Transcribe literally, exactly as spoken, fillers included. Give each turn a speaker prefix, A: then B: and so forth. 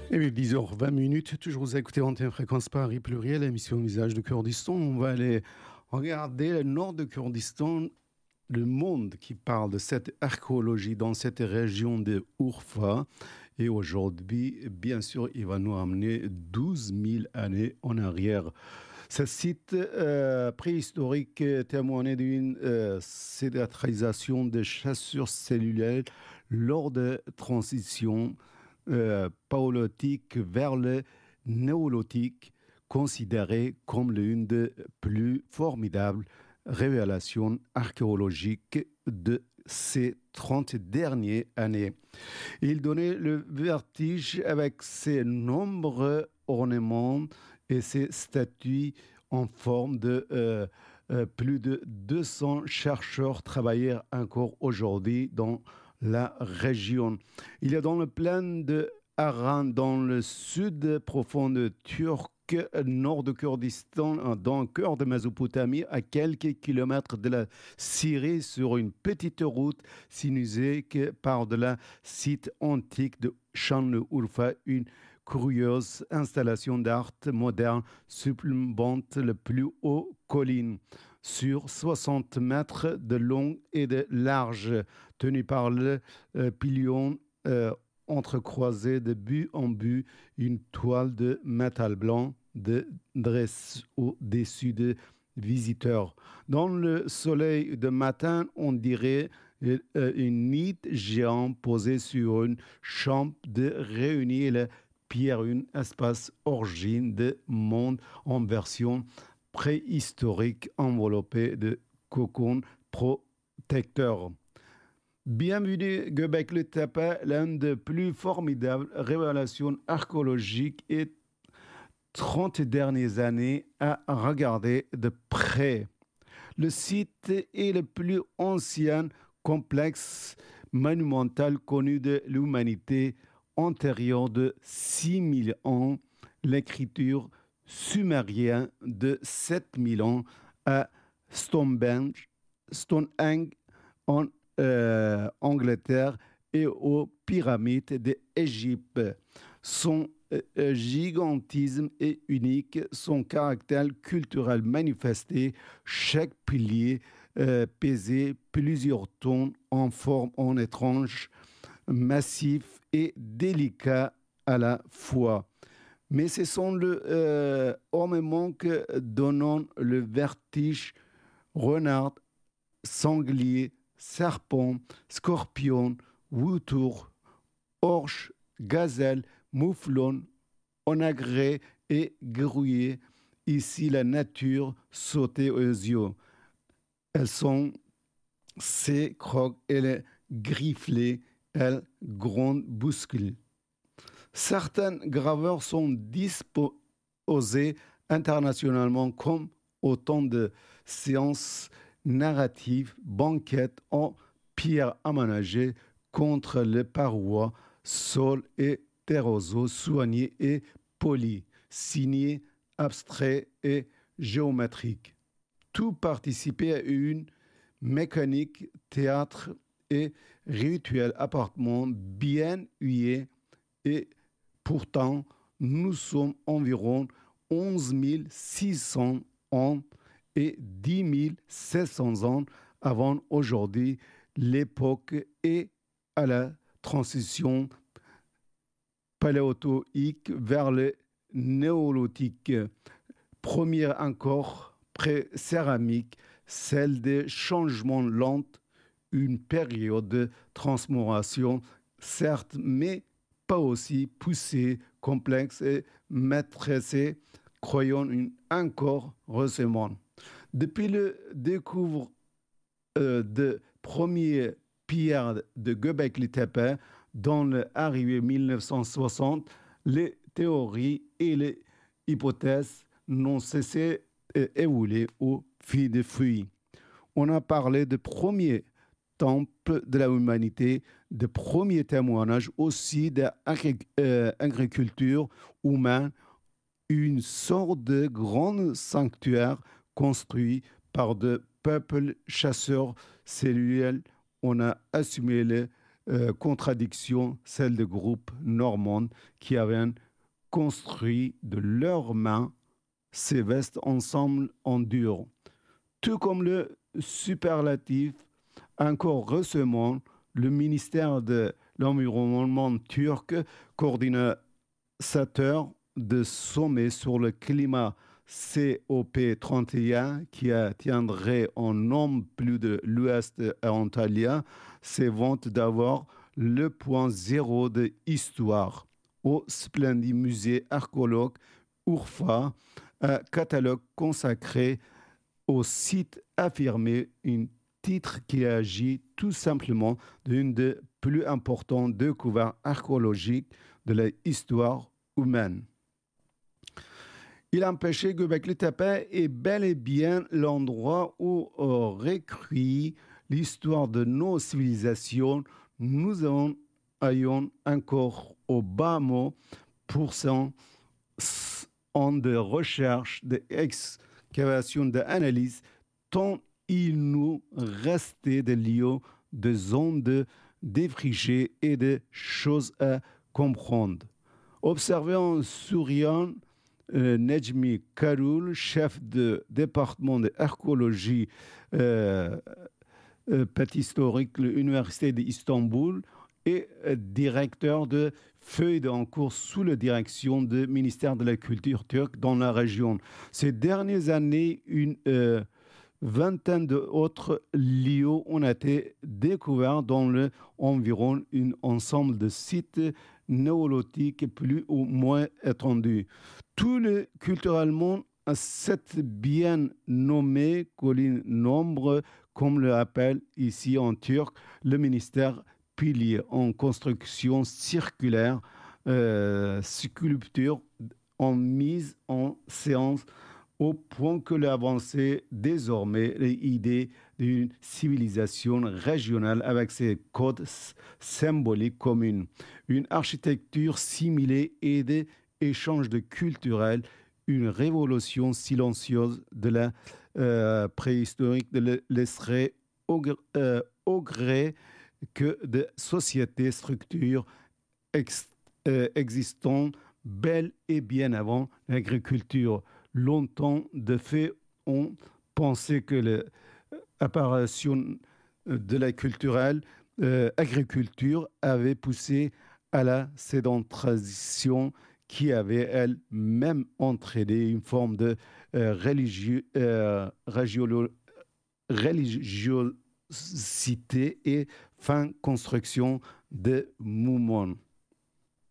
A: Et bien, dix heures vingt minutes, toujours vous écoutez Antenne Fréquence Paris Pluriel, émission Visage de Kurdistan. On va aller regarder le nord de Kurdistan, le monde qui parle de cette archéologie dans cette région de Urfa. Et aujourd'hui, bien sûr, il va nous amener douze mille années en arrière. Ce site euh, préhistorique témoignait d'une euh, sédentarisation des chasseurs cellulaires lors de transition euh, paléolithique vers le néolithique, considéré comme l'une des plus formidables révélations archéologiques de ces trente dernières années. Il donnait le vertige avec ses nombreux ornements et ses statues en forme de euh, euh, plus de deux cents chercheurs travaillent encore aujourd'hui dans la région. Il y a dans le plain de Haran, dans le sud profond de Turquie, nord de Kurdistan, dans le cœur de Mésopotamie, à quelques kilomètres de la Syrie, sur une petite route sinueuse que par de la site antique de Şanlıurfa, une curieuse installation d'art moderne supplémente le plus haut colline sur soixante mètres de long et de large, tenu par le euh, pilion euh, entrecroisé de but en but, une toile de métal blanc de dresse au-dessus des visiteurs. Dans le soleil de matin, on dirait euh, une nid géant posée sur une chambre de réunir les pierres, un espace origine de monde en version préhistorique enveloppé de cocons protecteurs. Bienvenue Göbekli Tepe, l'une des plus formidables révélations archéologiques et trente dernières années à regarder de près. Le site est le plus ancien complexe monumental connu de l'humanité, antérieur de six mille ans, l'écriture sumérienne de sept mille ans à Stonehenge, Stonehenge en euh, Angleterre et aux pyramides d'Égypte. Son euh, gigantisme est unique, son caractère culturel manifesté, chaque pilier euh, pesait plusieurs tonnes en forme en étrange, massif et délicat à la fois. Mais ce sont le euh, ornement que donnant le vertige, renard, sanglier, serpent, scorpion, vautour, orche, gazelle, mouflon, onagré et grouillé. Ici, la nature sautait aux yeux. Elles sont ces crocs, elles grifflées, elles grandes bouscules. Certaines graveurs sont disposées internationalement comme autant de séances narratives, banquettes en pierre aménagée contre les parois, sol et terrazzo soignés et polis, signés, abstraits et géométriques. Tout participait à une mécanique, théâtre et rituel appartement bien huilé et pourtant nous sommes environ onze mille six cents ans et dix mille sept cents ans avant aujourd'hui, l'époque est à la transition paléozoïque vers le néolithique. Première encore pré-céramique, celle des changements lents, une période de transformation, certes, mais pas aussi poussée, complexe et maîtrisée, croyons une encore récemment. Depuis le découvre euh, de premières pierres de Göbekli Tepe dans l'arrivée mille neuf cent soixante, les théories et les hypothèses n'ont cessé d'évoluer au fil des fruits. On a parlé de premiers temples de l'humanité, de premiers témoignages aussi d'agriculture humaine, une sorte de grand sanctuaire construit par des peuples chasseurs cellulaires. On a assumé le euh, contradiction, celle des groupes normands qui avaient construit de leurs mains ces vestes ensemble en dur. Tout comme le superlatif, encore récemment, le ministère de l'Environnement turc, coordinateur de sommet sur le climat C O P trente et un, qui tiendrait en nombre plus de l'Ouest ontarien, se vante d'avoir le point zéro de histoire au splendide musée archéologue Urfa, un catalogue consacré au site affirmé, un titre qui agit tout simplement d'une des plus importantes découvertes archéologiques de l'histoire humaine. Il empêchait que Göbekli-Tepe est bel et bien l'endroit où recueillit l'histoire de nos civilisations. Nous en ayons encore au bas mot pour cent ans de recherche, d'excavation, d'analyse, tant il nous restait des lieux, de zones de défrichées et de choses à comprendre. Observé en souriant, euh, Necmi Karoul, chef de département d'archéologie euh, euh, historique de l'Université d'Istanbul et euh, directeur de feuilles en cours sous la direction du ministère de la Culture turque dans la région. Ces dernières années, une euh, vingtaine d'autres lieux ont été découverts dans le, environ un ensemble de sites néolithiques plus ou moins étendus. Tout le culturellement, cette bien nommée colline nombre, comme le appelle ici en turc le ministère, pilier en construction circulaire, euh, sculpture en mise en séance au point que l'avancée désormais l'idée d'une civilisation régionale avec ses codes symboliques communs, une architecture similée et des échanges de culturels, une révolution silencieuse de la euh, préhistorique de laisserait au, euh, au gré que de sociétés, structures ex, euh, existantes bel et bien avant l'agriculture. Longtemps, de fait, on pensait que l'apparition de la culturelle euh, agriculture avait poussé à la sédentarisation qui avait elle-même entraîné une forme de euh, religieux, euh, religiolo, religiosité et fin construction de mouvements.